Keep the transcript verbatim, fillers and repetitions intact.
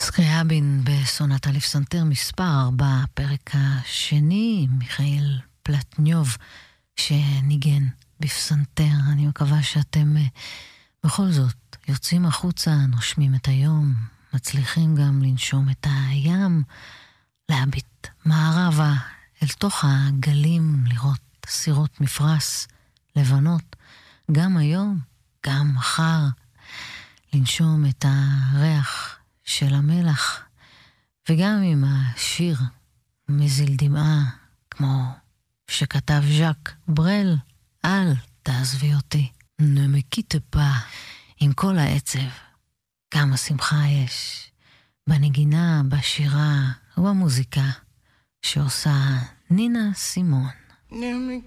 סקריאבין בסונטה לפסנתר מספר ארבע, פרק השני, מיכאל פלטניוב שניגן בפסנתר. אני מקווה שאתם בכל זאת יוצאים החוצה, נושמים את היום, מצליחים גם לנשום את הים, להביט מערבה אל תוך הגלים, לראות סירות מפרש לבנות, גם היום, גם מחר, לנשום את הריח של המלח, וגם עם השיר מזיל דמעה, כמו שכתב ז'אק ברל, אל תעזבי אותי, נמקיט פה, עם כל העצב, כמה שמחה יש, בנגינה, בשירה ובמוזיקה, שעושה נינה סימון.